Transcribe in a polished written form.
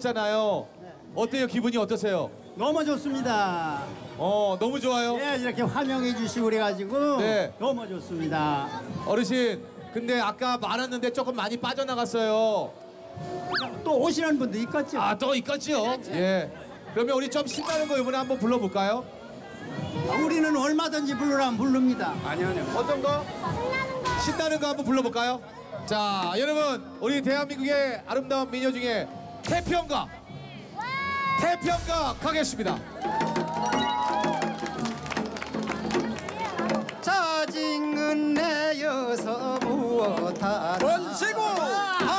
오셨잖아요. 어때요? 기분이 어떠세요? 너무 좋습니다. 너무 좋아요. 예, 이렇게 환영해 주시고 그래가지고 네. 너무 좋습니다. 어르신, 근데 아까 많았는데 조금 많이 빠져나갔어요. 또 오시는 분도 있겠죠. 아, 또 있겠지요? 예. 그러면 우리 좀 신나는 거 이번에 한번 불러볼까요? 우리는 얼마든지 부르라면 부릅니다. 어떤 거? 신나는 거 한번 불러볼까요? 자, 여러분, 우리 대한민국의 아름다운 미녀 중에 태평가 가겠습니다. 짜증은 내어서 무엇하라